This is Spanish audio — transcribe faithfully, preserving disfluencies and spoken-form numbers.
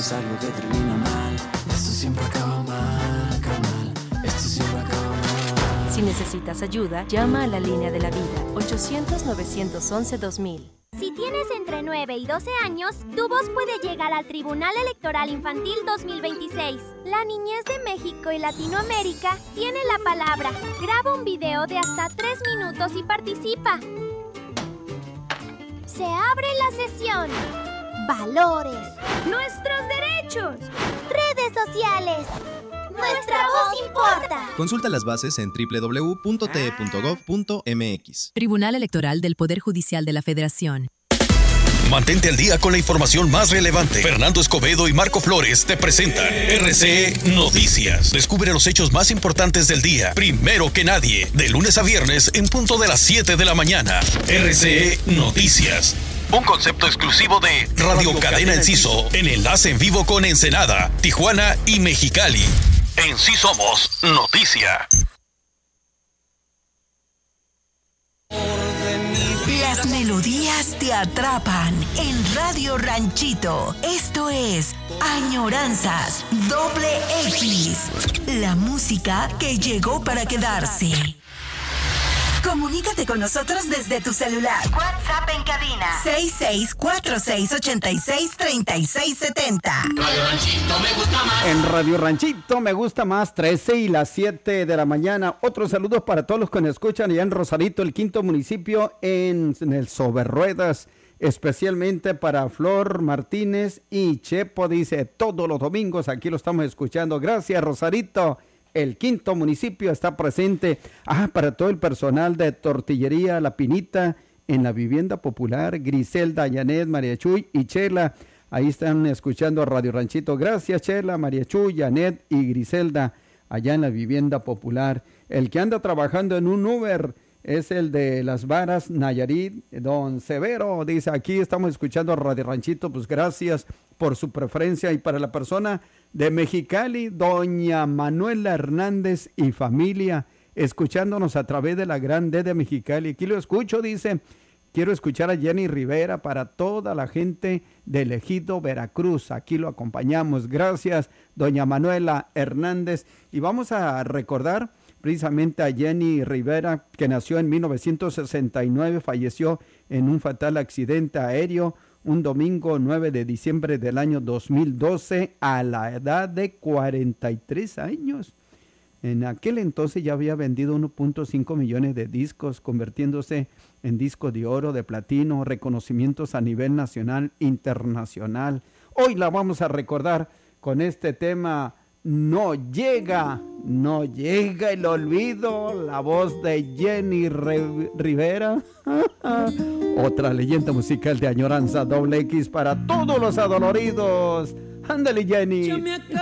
es algo que termina mal. Esto siempre acaba mal, acaba mal. Esto siempre acaba mal. Si necesitas ayuda, llama a la línea de la vida, ochocientos, novecientos once, dos mil. Si tienes entre nueve y doce años, tu voz puede llegar al Tribunal Electoral Infantil dos mil veintiséis. La niñez de México y Latinoamérica tiene la palabra. Graba un video de hasta tres minutos y participa. Se abre la sesión. Valores. Nuestros derechos. Redes sociales. Nuestra voz importa. Consulta las bases en doble u doble u doble u punto t e punto gov punto m x. Tribunal Electoral del Poder Judicial de la Federación. Mantente al día con la información más relevante. Fernando Escobedo y Marco Flores te presentan R C E Noticias. Descubre los hechos más importantes del día, primero que nadie, de lunes a viernes en punto de las siete de la mañana. R C E Noticias. Un concepto exclusivo de Radio, Radio Cadena Enciso, en enlace en vivo con Ensenada, Tijuana y Mexicali. En Sí Somos Noticia. Las melodías te atrapan en Radio Ranchito. Esto es Añoranzas Doble X. La música que llegó para quedarse. Comunícate con nosotros desde tu celular. WhatsApp en cabina seis seis cuatro seis ocho seis tres seis siete cero. Radio Ranchito me gusta más. En Radio Ranchito me gusta más, trece y las siete de la mañana. Otros saludos para todos los que nos escuchan allá en Rosarito, el quinto municipio, en, en el Soberruedas. Especialmente para Flor Martínez y Chepo, dice, todos los domingos aquí lo estamos escuchando. Gracias, Rosarito. El quinto municipio está presente. Ah, para todo el personal de Tortillería La Pinita en la Vivienda Popular, Griselda, Janet, María Chuy y Chela. Ahí están escuchando a Radio Ranchito. Gracias, Chela, María Chuy, Janet y Griselda, allá en la Vivienda Popular. El que anda trabajando en un Uber es el de Las Varas, Nayarit, don Severo. Dice, aquí estamos escuchando a Radio Ranchito. Pues gracias por su preferencia. Y para la persona de Mexicali, doña Manuela Hernández y familia, escuchándonos a través de la Gran D de Mexicali. Aquí lo escucho, dice, quiero escuchar a Jenny Rivera para toda la gente del Ejido Veracruz. Aquí lo acompañamos. Gracias, doña Manuela Hernández. Y vamos a recordar precisamente a Jenny Rivera, que nació en mil novecientos sesenta y nueve, falleció en un fatal accidente aéreo un domingo nueve de diciembre del año dos mil doce a la edad de cuarenta y tres años. En aquel entonces ya había vendido uno punto cinco millones de discos, convirtiéndose en disco de oro, de platino, reconocimientos a nivel nacional, internacional. Hoy la vamos a recordar con este tema, No llega, no llega el olvido, la voz de Jenny Re- Rivera. Otra leyenda musical de Añoranza Doble X para todos los adoloridos. Ándale, Jenny.